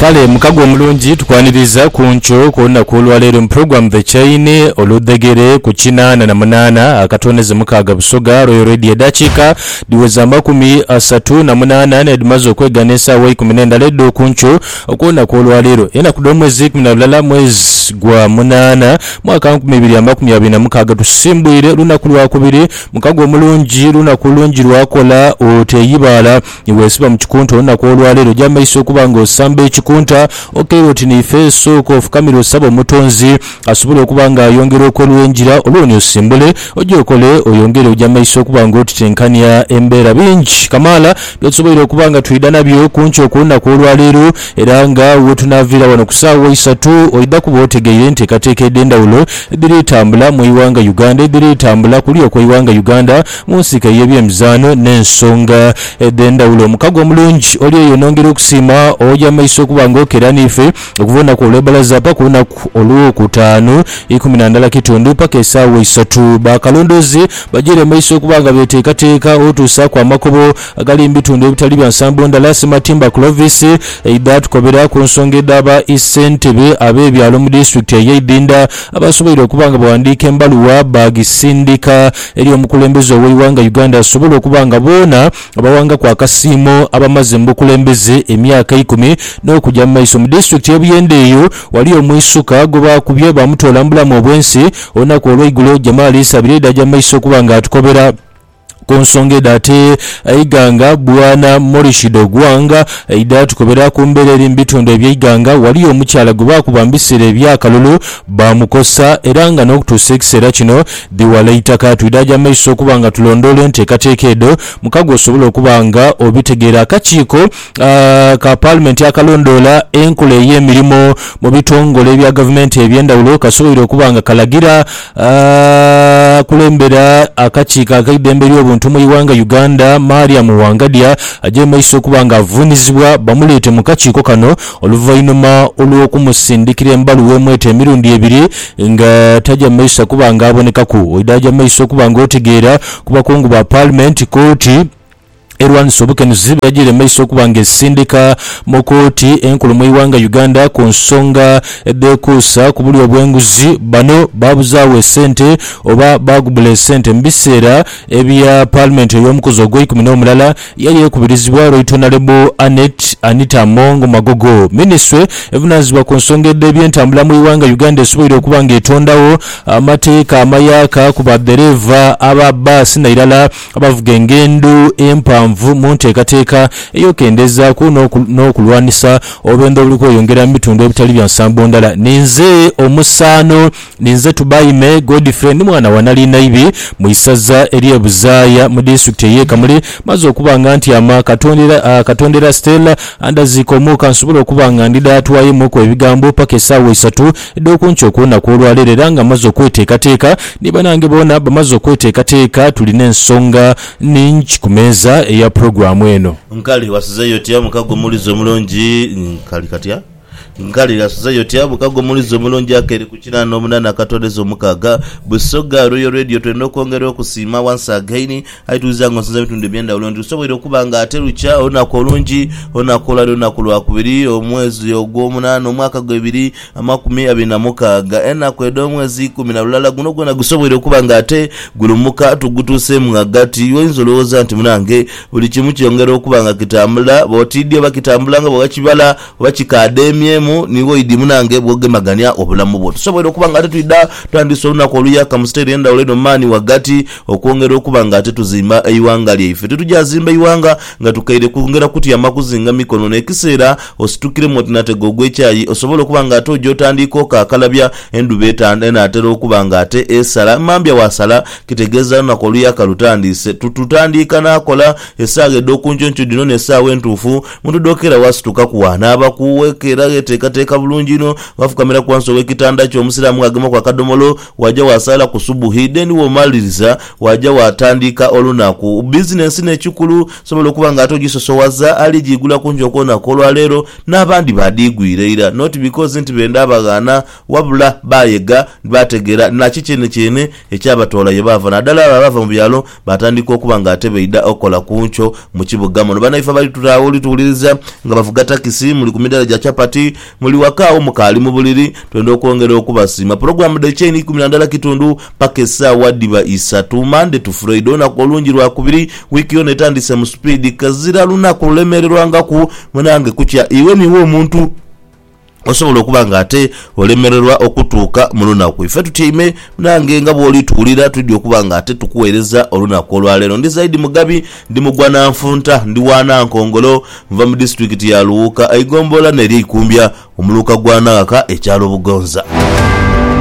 kale mukago omulungi tukwaniriza ku ncho kwonna kwolwaleero mu program The Chain oludegere ku 88 akatoneze mukaaga busoga Royal Radio dakiika diweza 38 nedimaze okweganisa wa 10 leddo ku ncho okwonna kwolwaleero ena kudo mwezi 17 mwezi gwa 8 mwaka 2026 tusimbwire lunaku lwakubiri mukago omulungi lunaku lulungi lwakola oteyibala niwesiba mu kikunto olunaku kwolwaleero jamaiso okubanga osamba ekikunta okeyoti nife soko ofukamira sabo mutonzi asobola okubanga ayongera okolwenjira olwoni osimbule ojokole oyongere ojamaiso okubanga otitenkania embeera bingi kamala byosobola okubanga tuida nabyo kuncho okuna kwolwaleero era nga wotunavira wano kusaawa 3 oida kuba otegeire nteekateeka endawulo ediri tambula mu iwanga Uganda ediri tambula kuli okwiwanga Uganda mu nsika y'ebyemizaano n'ensonga endawulo mukago omulungi oli eyo nongera okusiima ojamaiso okubanga okeranife okuvuna ku lebalaza paka olunaku olwokutaano 12 kitundu paka essaawa 3 bakalondozi bajire maiso okubanga beteekateeka otuusa ku amakubo agali mu bitundu ebitali bya nsambo ndala Matimba Clovis eida tukobera ku nsonga edaba Isentebe ab'ebyalo mu district ey'Idinda abasobola okubanga bawandiika embaluwa bagisindika eri omukulembeze ow'eiwanga Uganda asobola okubanga boona abawanga kwa kasiimo abamaze mu bukulembeze emyaka 10 n'okujja mu maiso mu district y'Obuyende eyo wali omwisuka goba kubye bamutoola mbulamu obwensi olunaku olw'eigulo Jamal Sabirida ajja maiso okubanga atukobera konsonge date aiganga bwana Morishido Gwanga aida tukobera kumbere limbitunde ebyiganga wali omukyala guba kubambisire ebyakalulu bamukosa eranga n'okutusekisera kino diwalaitaka tuidaja maiso kubanga tulondole nteekateekedo mukago osobola okubanga obitegeera akakiiko ka parliament yakalondola enkula ey'emirimu mu bitongole ebya gavumenti ebyendawulo kasobola okubanga kalagira kulembera akakiiko akaidemberi obuntu mu iwanga Uganda Mariam Wangadia aje maiso kubanga avunizibwa bamulete mu kakiiko kano oluvainuma olw'okumusindikira embaluwa emwete emirundi ebiri nga tajja maiso kubanga abonekaku oidaja maiso kubanga otegeera ku bakungu ba parliament kooti Erwan Sobuken zibe yajire maiso kubanga esindika mu kooti enkulu mu iwanga Uganda ku nsonga edekuusa ku buli obwenguzi bano babuzaawo sente oba bagubula sente mbiseera ebya parliament ey'omukozi ogw'omulala yali ekubirizibwa Right Honorable Anita Mongo Magogo ministry evunaanyizibwa ku nsonga ebyentambula mu iwanga Uganda esobola okubanga etondawo amateeka amayaka ku badereva aba baasi nairala abavuga engendo empanvu mu nteekateeka eyokendezako n'okulwanisa obendo obuliko oyongera mu bitundu ebitali bya nsambo ndala ninze omusaano ninze tubayime Godfrey ni mwana wa Nalinaibi mu isaza eri ebuzaaya mu district y'Ekamuli maze okubanga nti ama katondera Stella andazikomuka nsobola okubanga ndida atwaye mu ebigambo paka essaawa 3 edokuncho okuwona kwolwaleero era nga maze okweteekateeka niba nange boona bamaze okweteekateeka tulina ensonga ningi ku meeza ya programu eno nkali wasizeyo tya mukago mulizo mulungi nkali katya nkali yasizeyo tya mukago mulizo mulungi akere ku 88 akatolezo mukaga busoga Royal Radio twenda okwongera okusiima once again aituza ngonza bitundu byenda ulondi usobole okubanga aterucha onako olungi onakola lunaku lwakubiri omwezi ogw'omunana omwaka gw'2026 enako edo omwezi 10 guno gwona gusobole okubanga ate gulumuka tugutuse mu hagati oyinza olowooza nti munange buli kimu kyongera okubanga kitambula botidde bakitambulanga bwakibala bakikademye niwo idi munange bwogemaganya obulamu bwo tusobola okubanga ate tuida twandise olunaku oluyaka mu state enda oleno mani wagati okwongera okubanga ate tuzimba eiwanga lyaife tetujazimba eiwanga nga tukaire kwongera kutya makuzinga mikono nekiseera ositukire motinatego ogw'ekyayi osobola okubanga ate ojotandika kakalabya endube etanda atera okubanga ate esala mambya wasala kitegeeza olunaku oluyaka lutandise tutandika nakola esaaga edda okunjoncho dino n'essaawa entuufu mutudokera wasituka kuwaana abakuwekera weteekateeka bulungi ino wafukamira ku wansi w'ekitanda ky'omusiraamu agema ku akadomolo wajja wasala ku subuhi then womaliriza wajja watandika olunaku bizinensi n'ekikulu sobola okuba nga ate ogisosowaza ali gigula kunja okwonaku olwaleero n'abandi badigwireera not because nti benda abagaana wabula bayega bategeera naki kyene ekyabatoola ye baava naddala abava mu byalo batandika okuba nga ate beida okola kuncho mu kibuga muno banaifa bali tutawo lituwuliriza nga bavuga takisi muli ku midala gya chapati muli wakaawo mukaali mu buliri twenda okwongera okubasiima programu The Chain 10 kitundu paka essaawa ddiba 3 Monday to Friday olunaku olungi lwakubiri wiiki yona etandise mu speed kazira lunaku lulemererwangaku munange kutya iwe niwe omuntu osobola okuba nga ate olemererwa okutuuka mu lunaku ife tutyaime nange nga bw'olituwulira tudde okuba nga ate tukuweereza olunaku olwaleero ndi Zaidi Mugabi ndi mugwana nfunta ndi wana nkongolo nva mu district ya Luwuka eigombola neri ikumbya omuluka gwa Nagaka ekyalo Bugonza.